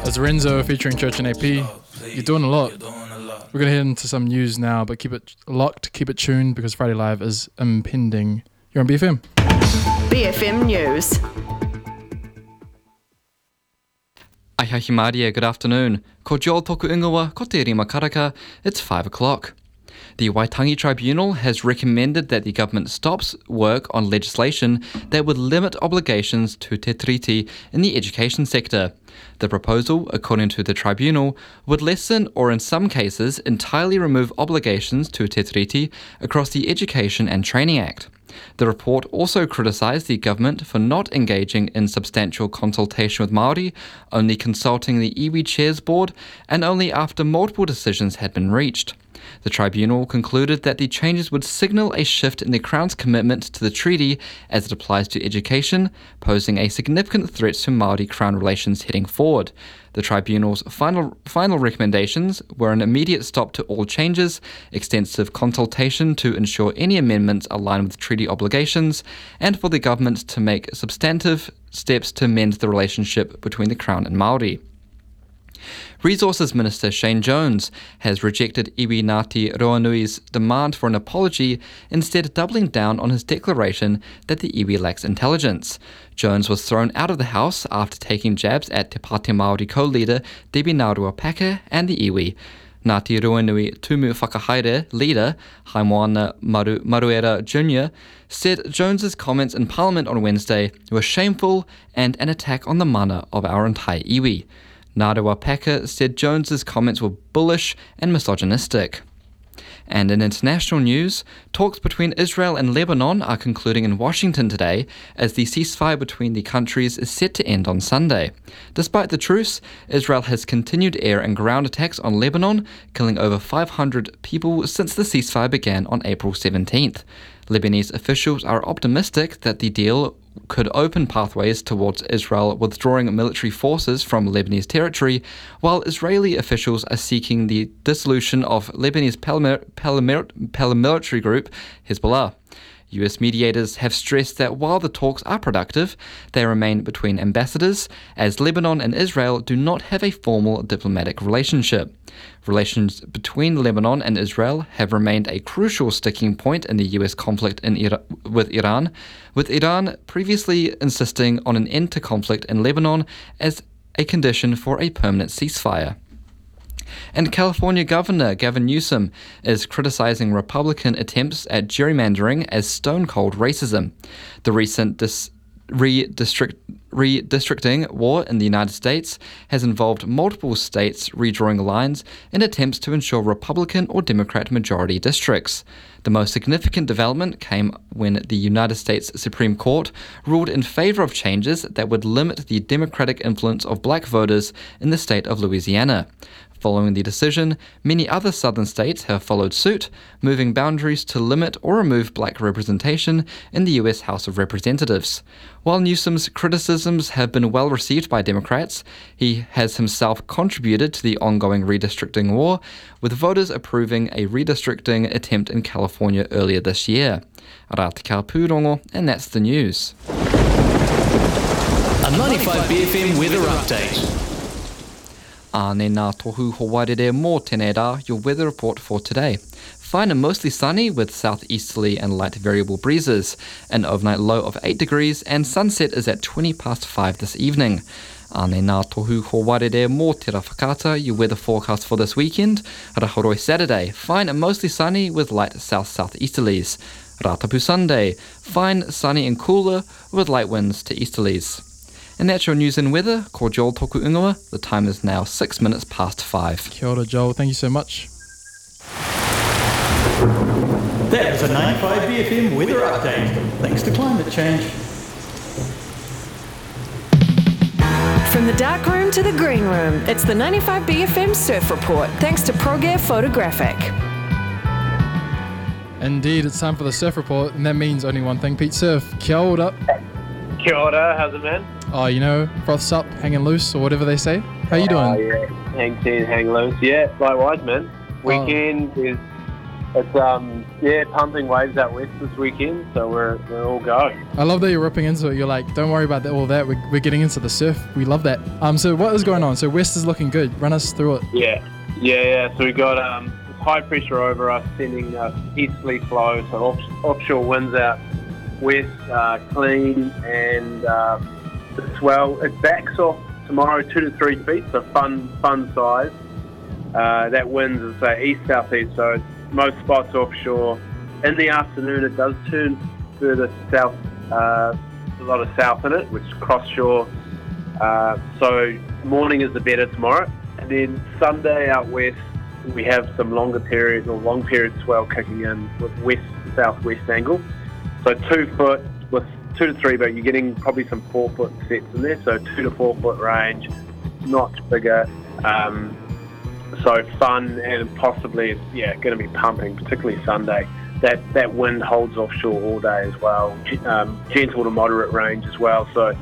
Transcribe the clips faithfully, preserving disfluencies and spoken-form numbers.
As Renzo featuring Church and A P. You're doing a lot. We're going to head into some news now, but keep it locked, keep it tuned, because Friday Live is impending. You're on B F M. B F M News. Aihahi Maria, good afternoon. Ko Joel toku ingoa, ko te rima karaka, it's five o'clock. The Waitangi Tribunal has recommended that the government stops work on legislation that would limit obligations to te tiriti in the education sector. The proposal, according to the tribunal, would lessen or in some cases entirely remove obligations to te tiriti across the Education and Training Act. The report also criticised the government for not engaging in substantial consultation with Māori, only consulting the iwi Chairs Board, and only after multiple decisions had been reached. The tribunal concluded that the changes would signal a shift in the Crown's commitment to the treaty as it applies to education, posing a significant threat to Māori Crown relations heading forward. The tribunal's final final recommendations were an immediate stop to all changes, extensive consultation to ensure any amendments align with treaty obligations, and for the government to make substantive steps to mend the relationship between the Crown and Māori. Resources Minister Shane Jones has rejected iwi Ngāti Roanui's demand for an apology, instead doubling down on his declaration that the iwi lacks intelligence. Jones was thrown out of the House after taking jabs at Te Pāti Māori co-leader Debbie Ngaurua-Packer and the iwi. Ngāti Roanui Tumu Whakahaere leader, Haimoana Maru, Maruera Junior, said Jones's comments in Parliament on Wednesday were shameful and an attack on the mana of our entire iwi. Ngaurua-Packer said Jones's comments were bullish and misogynistic. And in international news, talks between Israel and Lebanon are concluding in Washington today as the ceasefire between the countries is set to end on Sunday. Despite the truce, Israel has continued air and ground attacks on Lebanon, killing over five hundred people since the ceasefire began on April seventeenth. Lebanese officials are optimistic that the deal could open pathways towards Israel withdrawing military forces from Lebanese territory, while Israeli officials are seeking the dissolution of Lebanese paramilitary group Hezbollah. U S mediators have stressed that while the talks are productive, they remain between ambassadors, as Lebanon and Israel do not have a formal diplomatic relationship. Relations between Lebanon and Israel have remained a crucial sticking point in the U S conflict in Ira- with Iran, with Iran previously insisting on an end to conflict in Lebanon as a condition for a permanent ceasefire. And California Governor Gavin Newsom is criticizing Republican attempts at gerrymandering as stone-cold racism. The recent dis- redistrict- redistricting war in the United States has involved multiple states redrawing lines in attempts to ensure Republican or Democrat majority districts. The most significant development came when the United States Supreme Court ruled in favor of changes that would limit the Democratic influence of black voters in the state of Louisiana. Following the decision, many other southern states have followed suit, moving boundaries to limit or remove black representation in the U S House of Representatives. While Newsom's criticisms have been well received by Democrats, he has himself contributed to the ongoing redistricting war, with voters approving a redistricting attempt in California earlier this year. Rātika Pūrongo, and that's the news. A ninety-five B F M weather update. Āne nā tohu Hawaii mō tēnei rā, your weather report for today. Fine and mostly sunny with southeasterly and light variable breezes. An overnight low of eight degrees and sunset is at twenty past five this evening. Āne nā tohu Hawaii mō te rā your weather forecast for this weekend. Rahoroi Saturday, fine and mostly sunny with light south-southeasterlies. Rātapu Sunday, fine, sunny and cooler with light winds to easterlies. And that's your news and weather. Ko Joel toku ingoa. The time is now six minutes past five. Kia ora, Joel. Thank you so much. That was a ninety-five B F M weather update. Thanks to climate change. From the dark room to the green room, it's the ninety-five B F M Surf Report, thanks to ProGear Photographic. Indeed, it's time for the Surf Report, and that means only one thing, Pete Surf. Kia ora. Kia ora, how's it, man? Oh, you know, froth's up, hanging loose, or whatever they say. How you doing? Oh, yeah. Hang ten, hang loose. Yeah, likewise, man. Weekend oh. is It's um yeah, pumping waves out west this weekend, so we're we're all go. I love that you're ripping into it. You're like, don't worry about that, all that. We're, we're getting into the surf. We love that. Um, so what is going on? So West is looking good. Run us through it. Yeah, yeah, yeah. So we got um high pressure over us, sending us easterly flow, so off, offshore winds out west, uh, clean, and um, the swell. It backs off tomorrow two to three feet, so fun fun size. Uh, that wind is uh, east southeast, so it's most spots offshore. In the afternoon, it does turn further south, uh, a lot of south in it, which is cross shore. Uh, so morning is the better tomorrow. And then Sunday out west, we have some longer period or long period swell kicking in with west southwest angle. So two foot with two to three, but you're getting probably some four foot sets in there. So two to four foot range, not bigger. Um, So fun and possibly, yeah, going to be pumping, particularly Sunday. That that wind holds offshore all day as well. Um, gentle to moderate range as well, so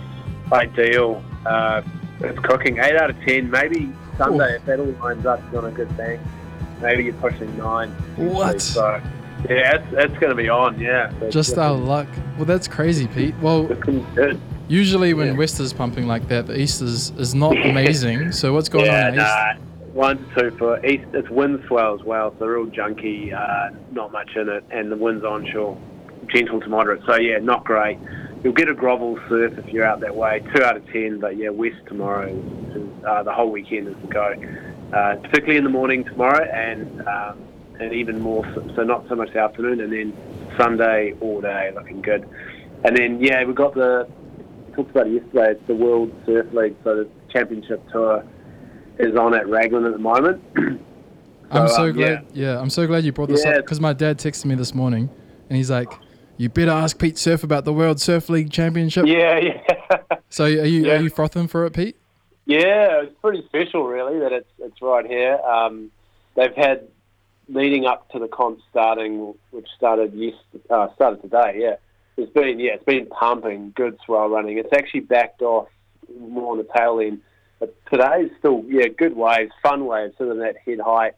ideal. Uh, it's cooking. eight out of ten. Maybe Sunday, Ooh. if that all lines up, is on a good thing. Maybe you're pushing nine. What? So, yeah, it's, it's going to be on, yeah. So Just our luck. Well, that's crazy, Pete. Well, looking good. usually when Yeah. West is pumping like that, the East is, is not amazing. So what's going yeah, on in the East? nah. One to two foot. East, it's wind swell as well, so real junky, uh, not much in it, and the wind's onshore, gentle to moderate. So yeah, not great. You'll get a grovel surf if you're out that way. Two out of ten, but yeah, west tomorrow. Is, uh, the whole weekend is the go, uh, particularly in the morning tomorrow, and um, and even more. So, so not so much the afternoon, and then Sunday all day looking good. And then yeah, we got the talked about it yesterday. It's the World Surf League, so the championship tour is on at Raglan at the moment. so, I'm so um, glad. Yeah. I'm so glad you brought this Yeah. up because my dad texted me this morning, and he's like, "You better ask Pete Surf about the World Surf League Championship." Yeah, yeah. So are you Yeah. are you frothing for it, Pete? Yeah, it's pretty special, really, that it's it's right here. Um, they've had leading up to the comp starting, which started yes, uh, started today. Yeah, it's been yeah, it's been pumping, good swell running. It's actually backed off more on the tail end. But today's still, yeah, good waves, fun waves, sort of that head height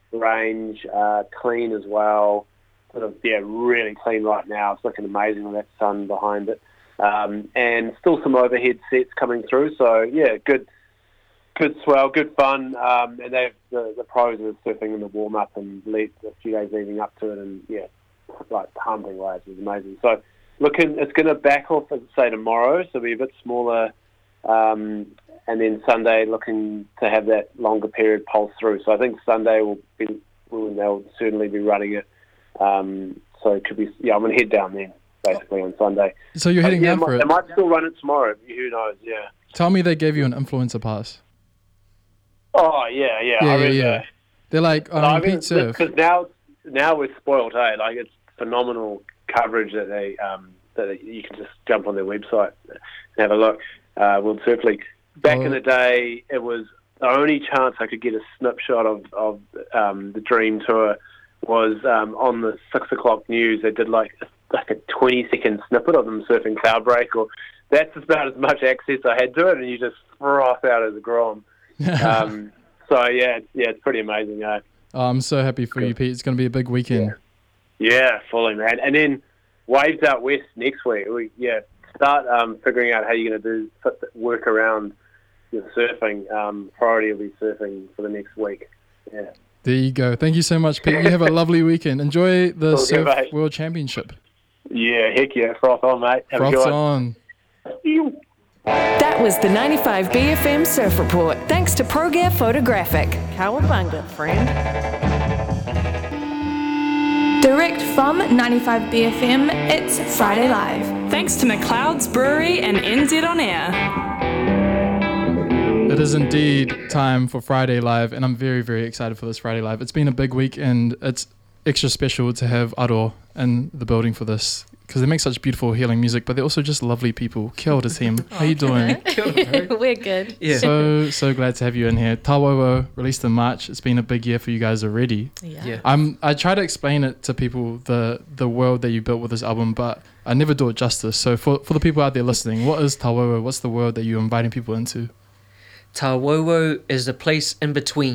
range, uh, clean as well. Sort of, yeah, really clean right now. It's looking amazing with that sun behind it. Um, and still some overhead sets coming through. So, yeah, good good swell, good fun. Um, and they've, the, the pros are surfing in the warm-up and lead, a few days leading up to it. And, yeah, like pumping waves is amazing. So, looking, it's going to back off, as I say, tomorrow. So, it'll be a bit smaller. Um, and then Sunday looking to have that longer period pulse through. So I think Sunday will be, will, they'll certainly be running it. Um, so it could be, yeah, I'm going to head down there basically on Sunday. So you're But heading yeah, down might, for they it. might still run it tomorrow. Who knows? Yeah. Tell me they gave you an influencer pass. Oh yeah, yeah. Yeah, I yeah, read yeah. that. They're like, But um, I mean, Pete Surf. because now, now we're spoiled. Hey, like it's phenomenal coverage that they um, that you can just jump on their website and have a look. Uh, World Surf League. Back Oh. in the day, it was the only chance I could get a snapshot of of um, the Dream Tour was um, on the six o'clock news. They did like like a twenty second snippet of them surfing Cloudbreak, or that's about as much access I had to it, and you just froth out of the grom. Um, so yeah, yeah, it's pretty amazing. Eh? Oh, I'm so happy for you, Pete. It's going to be a big weekend. Yeah, fully, man. And then waves out west next week. We yeah start um, figuring out how you're going to do fit the work around your surfing. Um, priority will be surfing for the next week. Yeah. There you go. Thank you so much, Pete. You have a lovely weekend. Enjoy the Cool, Surf mate. World Championship. Yeah, heck yeah, froth on, mate. Have a Froth's good one. on. That was the ninety-five B F M Surf Report, thanks to ProGear Photographic. Cowabunga, friend. Direct from ninety-five B F M, it's Friday Live. Thanks to McLeod's Brewery and N Z On Air. It is indeed time for Friday Live, and I'm very, very excited for this Friday Live. It's been a big week, and it's extra special to have Aro in the building for this, because they make such beautiful healing music, but they're also just lovely people. Kia ora, team. How you doing? We're good. Yeah. So, so glad to have you in here. Tawowo released in March. It's been a big year for you guys already. Yeah. Yeah. I'm, I try to explain it to people, the the world that you built with this album, but I never do it justice. So for, for the people out there listening, what is Tawowo? What's the world that you're inviting people into? Tawowo is the place in between.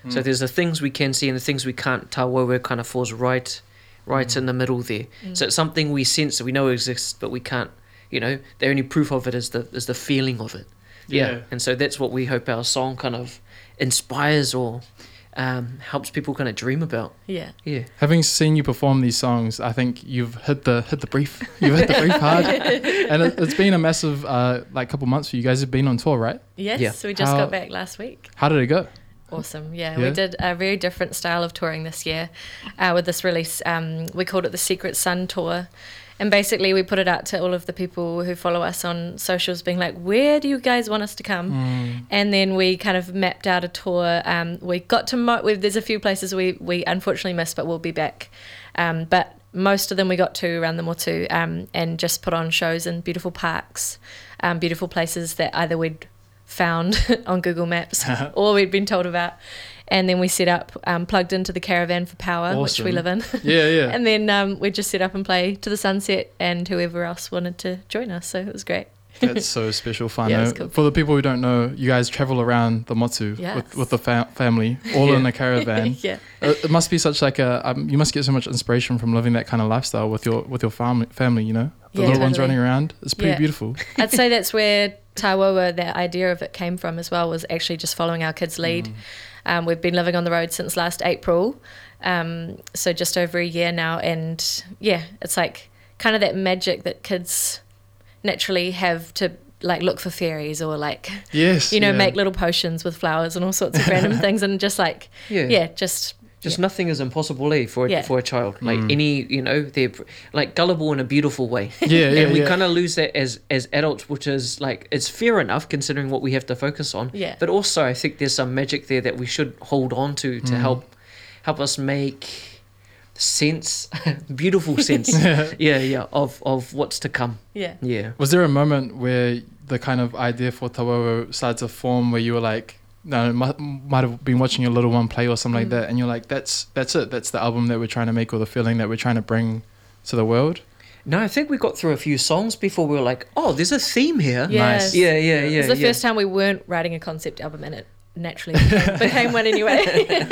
So there's the things we can see and the things we can't. Tawawa kind of falls right, right mm. in the middle there. Mm. So it's something we sense that we know exists, but we can't. You know, the only proof of it is the is the feeling of it. Yeah. yeah. And so that's what we hope our song kind of inspires or um, helps people kind of dream about. Yeah. Yeah. Having seen you perform these songs, I think you've hit the hit the brief. You've hit the brief hard, and it, it's been a massive uh, like couple months for you guys. Have been on tour, right? Yes, yeah. we just how, got back last week. How did it go? Awesome, yeah. yeah. We did a very different style of touring this year uh, with this release. Um, we called it the Secret Sun Tour. And basically we put it out to all of the people who follow us on socials being like, where do you guys want us to come? Mm. And then we kind of mapped out a tour. Um, we got to, mo- we, there's a few places we, we unfortunately missed, but we'll be back. Um, but most of them we got to around the Motu um, and just put on shows in beautiful parks, um, beautiful places that either we'd found on Google Maps or we'd been told about. And then we set up, um, plugged into the Caravan for Power, awesome. which we live in. Yeah, yeah. And then um, we just set up and play to the sunset and whoever else wanted to join us. So it was great. That's so special fun. Yeah, eh? it was cool. For the people who don't know, you guys travel around the Motu yes. with, with the fa- family, all yeah. in a caravan. yeah. It, it must be such like a, um, you must get so much inspiration from living that kind of lifestyle with your with your family, family you know? The yeah, little ones totally. running around. It's pretty yeah. beautiful. I'd say that's where Tawawa, the idea of it came from as well, was actually just following our kids' lead. Mm. Um, we've been living on the road since last April, um, so just over a year now, and yeah, it's like kind of that magic that kids naturally have to like look for fairies or like, yes, you know, yeah. make little potions with flowers and all sorts of random things, and just like, yeah, yeah just... Just yeah. nothing is impossible, eh, for a, yeah. for a child. Like mm. any, you know, they're like gullible in a beautiful way. Yeah, yeah, and we yeah. kind of lose that as as adults, which is like, it's fair enough considering what we have to focus on. Yeah. But also, I think there's some magic there that we should hold on to to mm. help help us make sense, beautiful sense. yeah, yeah, of of what's to come. Yeah. Yeah. Was there a moment where the kind of idea for Tawawa started to form where you were like, no, might, might have been watching a little one play or something mm. like that, and you're like, that's that's it, that's the album that we're trying to make, or the feeling that we're trying to bring to the world? No, I think we got through a few songs before we were like, oh, there's a theme here. Yes. Nice. Yeah, yeah, yeah. It was the yeah. first time we weren't writing a concept album, and it naturally became, became one anyway.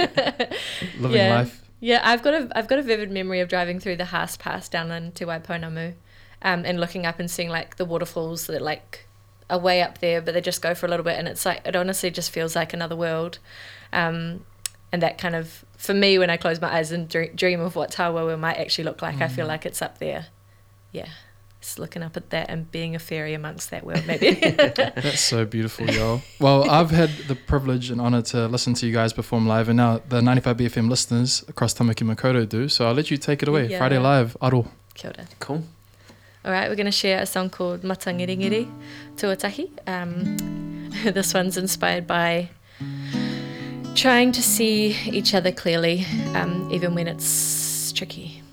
Living yeah. life. Yeah, I've got a I've got a vivid memory of driving through the Haas Pass down in Te Waiponamu, um, and looking up and seeing like the waterfalls that like are way up there, but they just go for a little bit, and it's like, it honestly just feels like another world. Um, and that kind of, for me, when I close my eyes and dream, dream of what Tawawa might actually look like, mm. I feel like it's up there. Yeah. Just looking up at that and being a fairy amongst that world, maybe. That's so beautiful, y'all. Well, I've had the privilege and honour to listen to you guys perform live, and now the ninety-five B F M listeners across Tamaki Makaurau do, so I'll let you take it away. Yeah. Friday Live, Aro. Kia ora. Cool. All right, we're going to share a song called Matangiringiri, Tuatahi. Um, this one's inspired by trying to see each other clearly, um, even when it's tricky.